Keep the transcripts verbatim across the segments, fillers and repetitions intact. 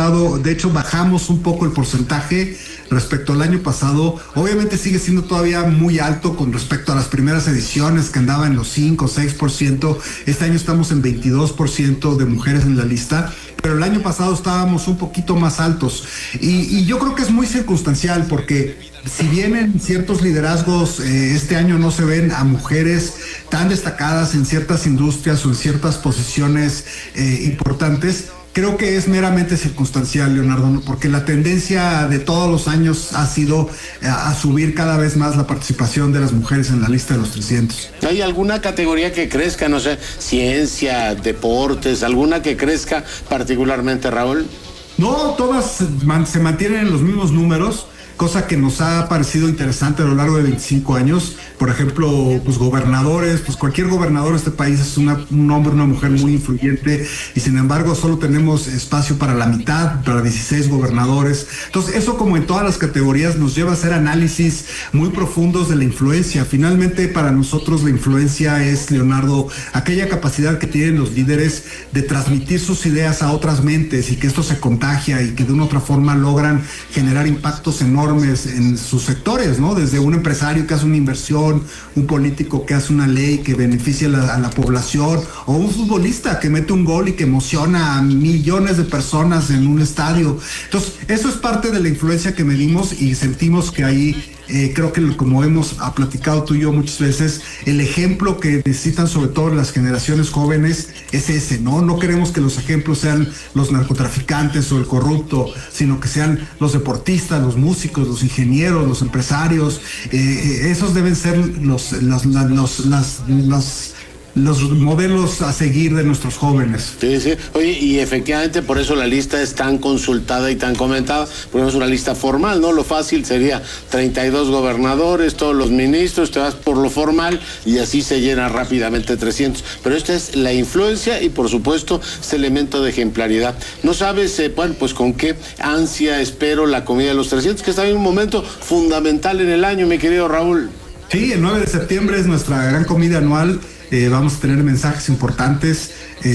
pasado, de hecho bajamos un poco el porcentaje respecto al año pasado. Obviamente sigue siendo todavía muy alto con respecto a las primeras ediciones, que andaba en los cinco o seis por ciento. Este año estamos en veintidós por ciento de mujeres en la lista, pero el año pasado estábamos un poquito más altos. Y, y yo creo que es muy circunstancial, porque si bien en ciertos liderazgos eh, este año no se ven a mujeres tan destacadas en ciertas industrias o en ciertas posiciones eh, importantes, creo que es meramente circunstancial, Leonardo, porque la tendencia de todos los años ha sido a, a subir cada vez más la participación de las mujeres en la lista de los trescientos. ¿Hay alguna categoría que crezca, no sé, ciencia, deportes, alguna que crezca particularmente, Raúl? No, todas se mantienen en los mismos números, cosa que nos ha parecido interesante a lo largo de veinticinco años. Por ejemplo, pues gobernadores, pues cualquier gobernador de este país es una, un hombre, una mujer muy influyente, y sin embargo solo tenemos espacio para la mitad, para dieciséis gobernadores. Entonces eso, como en todas las categorías, nos lleva a hacer análisis muy profundos de la influencia. Finalmente, para nosotros la influencia es, Leonardo, aquella capacidad que tienen los líderes de transmitir sus ideas a otras mentes, y que esto se contagia y que de una u otra forma logran generar impactos enormes en sus sectores, ¿no? Desde un empresario que hace una inversión, un político que hace una ley que beneficia a la, a la población, o un futbolista que mete un gol y que emociona a millones de personas en un estadio. Entonces, eso es parte de la influencia que medimos, y sentimos que ahí Eh, creo que, como hemos ha platicado tú y yo muchas veces, el ejemplo que necesitan sobre todo las generaciones jóvenes es ese, ¿no? No queremos que los ejemplos sean los narcotraficantes o el corrupto, sino que sean los deportistas, los músicos, los ingenieros, los empresarios. Eh, esos deben ser los, los, los, los, las, los los modelos a seguir de nuestros jóvenes. Sí, sí. Oye, y efectivamente por eso la lista es tan consultada y tan comentada, porque es una lista formal, ¿no? Lo fácil sería treinta y dos gobernadores, todos los ministros, te vas por lo formal y así se llena rápidamente trescientos. Pero esta es la influencia y, por supuesto, este elemento de ejemplaridad. No sabes, eh, bueno, pues con qué ansia espero la comida de los trescientos, que está en un momento fundamental en el año, mi querido Raúl. Sí, el nueve de septiembre es nuestra gran comida anual. Eh, vamos a tener mensajes importantes.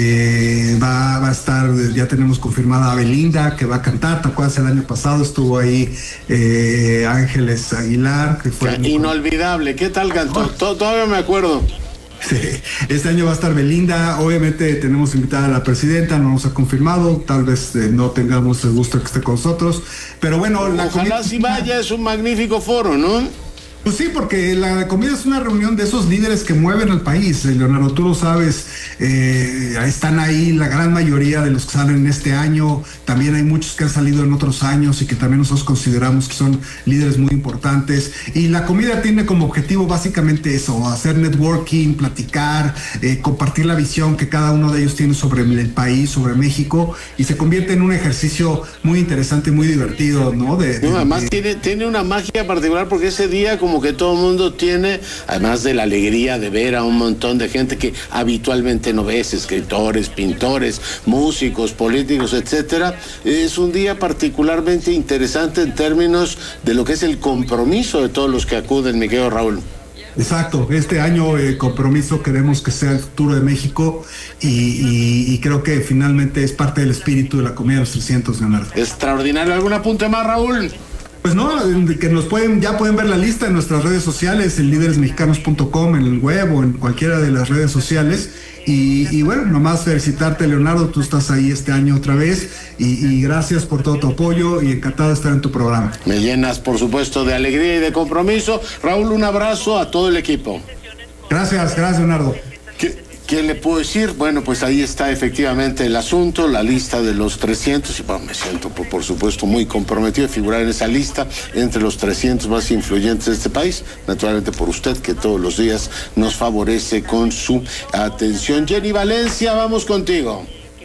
Eh, va, va a estar, ya tenemos confirmada a Belinda, que va a cantar. ¿Te acuerdas? El año pasado estuvo ahí eh, Ángeles Aguilar, que fue inolvidable. ¿Qué tal cantó? Oh. Todavía me acuerdo. Sí, este año va a estar Belinda. Obviamente tenemos invitada a la presidenta, no nos ha confirmado, tal vez eh, no tengamos el gusto de que esté con nosotros, pero bueno, la ojalá comida... si vaya, es un magnífico foro, ¿no? Pues sí, porque la comida es una reunión de esos líderes que mueven al país, Leonardo, tú lo sabes. Eh, están ahí la gran mayoría de los que salen este año, también hay muchos que han salido en otros años y que también nosotros consideramos que son líderes muy importantes, y la comida tiene como objetivo básicamente eso, hacer networking, platicar, eh, compartir la visión que cada uno de ellos tiene sobre el país, sobre México, y se convierte en un ejercicio muy interesante, muy divertido, ¿no? De, de, no además de... tiene, tiene una magia particular, porque ese día como como que todo el mundo tiene, además de la alegría de ver a un montón de gente que habitualmente no ves, escritores, pintores, músicos, políticos, etcétera. Es un día particularmente interesante en términos de lo que es el compromiso de todos los que acuden, mi querido Raúl. Exacto, este año el eh, compromiso queremos que sea el futuro de México, y, y, y creo que finalmente es parte del espíritu de la comida de los trescientos, Leonardo. Extraordinario. ¿Algún apunte más, Raúl? Pues no, que nos pueden, ya pueden ver la lista en nuestras redes sociales, en líderes mexicanos punto com, en el web o en cualquiera de las redes sociales. Y, y bueno, nomás felicitarte, Leonardo, tú estás ahí este año otra vez, y, y gracias por todo tu apoyo, y encantado de estar en tu programa. Me llenas, por supuesto, de alegría y de compromiso. Raúl, un abrazo a todo el equipo. Gracias, gracias, Leonardo. ¿Qué? ¿Qué le puedo decir? Bueno, pues ahí está efectivamente el asunto, la lista de los trescientos, y bueno, me siento por, por supuesto muy comprometido de figurar en esa lista entre los trescientos más influyentes de este país, naturalmente por usted, que todos los días nos favorece con su atención. Jenny Valencia, vamos contigo.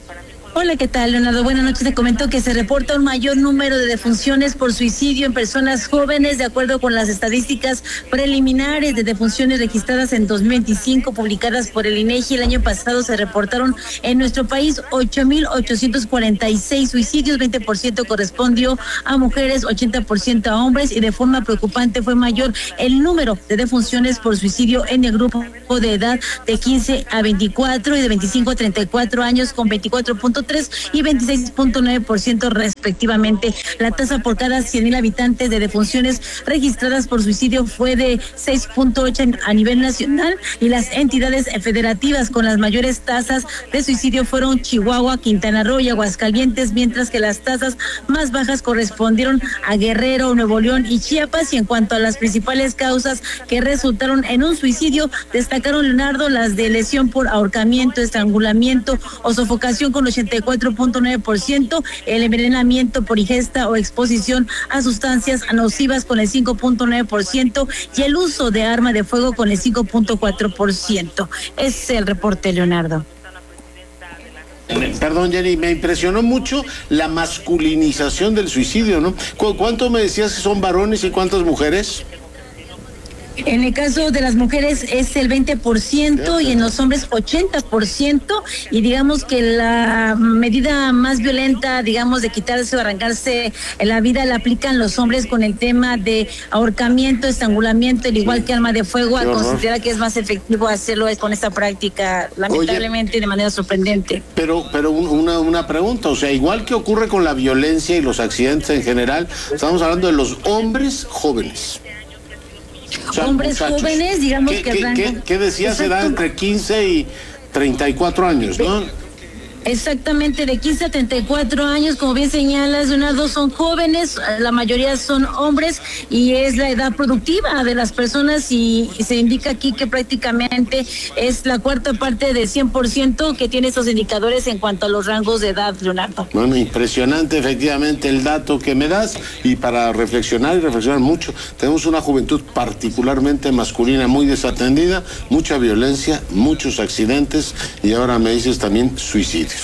Hola, ¿qué tal, Leonardo? Buenas noches. Te comento que se reporta un mayor número de defunciones por suicidio en personas jóvenes, de acuerdo con las estadísticas preliminares de defunciones registradas en dos mil veinticinco, publicadas por el INEGI. El año pasado se reportaron en nuestro país ocho mil ochocientos cuarenta y seis suicidios, veinte por ciento correspondió a mujeres, ochenta por ciento a hombres, y de forma preocupante fue mayor el número de defunciones por suicidio en el grupo de edad de quince a veinticuatro y de veinticinco a treinta y cuatro años, con veinticuatro punto tres y veintiséis punto nueve por ciento respectivamente. La tasa por cada cien mil habitantes de defunciones registradas por suicidio fue de seis punto ocho a nivel nacional, y las entidades federativas con las mayores tasas de suicidio fueron Chihuahua, Quintana Roo y Aguascalientes, mientras que las tasas más bajas correspondieron a Guerrero, Nuevo León y Chiapas. Y en cuanto a las principales causas que resultaron en un suicidio, destacaron, Leonardo, las de lesión por ahorcamiento, estrangulamiento o sofocación con ochenta y cuatro punto nueve por ciento, el envenenamiento por ingesta o exposición a sustancias nocivas con el cinco punto nueve por ciento y el uso de arma de fuego con el cinco punto cuatro por ciento. Es el reporte, Leonardo. Perdón, Jenny, me impresionó mucho la masculinización del suicidio, ¿no? ¿Cu- ¿Cuánto me decías que son varones y cuántas mujeres? En el caso de las mujeres es el veinte por ciento y en los hombres ochenta por ciento, y digamos que la medida más violenta, digamos, de quitarse o arrancarse la vida la aplican los hombres con el tema de ahorcamiento, estrangulamiento, al igual que arma de fuego, a considerar que es más efectivo hacerlo con esta práctica, lamentablemente. Oye, de manera sorprendente. Pero, pero una, una pregunta, o sea, igual que ocurre con la violencia y los accidentes en general, estamos hablando de los hombres jóvenes. O sea, hombres muchachos, jóvenes, digamos ¿qué, que ¿qué, ¿qué, ¿qué decías? Edad entre quince y treinta y cuatro años, ¿no? Exactamente, de quince a treinta y cuatro años, como bien señalas, Leonardo, son jóvenes, la mayoría son hombres, y es la edad productiva de las personas, y, y se indica aquí que prácticamente es la cuarta parte del cien por ciento que tiene estos indicadores en cuanto a los rangos de edad, Leonardo. Bueno, impresionante efectivamente el dato que me das, y para reflexionar y reflexionar mucho. Tenemos una juventud particularmente masculina muy desatendida, mucha violencia, muchos accidentes, y ahora me dices también suicidios.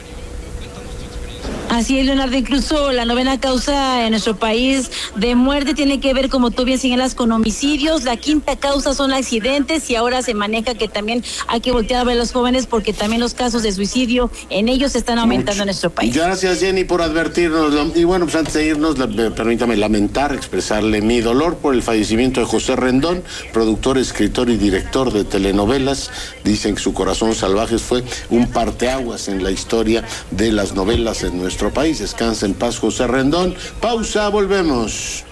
Así es, Leonardo, incluso la novena causa en nuestro país de muerte tiene que ver, como tú bien señalas, con homicidios. La quinta causa son accidentes, y ahora se maneja que también hay que voltear a ver a los jóvenes, porque también los casos de suicidio en ellos están aumentando Mucho. en nuestro país. Gracias, Jenny, por advertirnos. Y bueno, pues antes de irnos, permítame lamentar, expresarle mi dolor por el fallecimiento de José Rendón, productor, escritor y director de telenovelas. Dicen que su Corazón Salvaje fue un parteaguas en la historia de las novelas en nuestro país. Descansa en paz, José Rendón. Pausa, volvemos.